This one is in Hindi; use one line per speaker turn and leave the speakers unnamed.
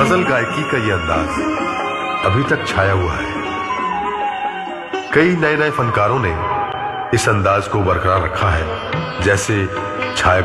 गजल गायकी का ये अंदाज अभी तक छाया हुआ है। कई नए नए फनकारों ने इस अंदाज को बरकरार रखा है, जैसे छाया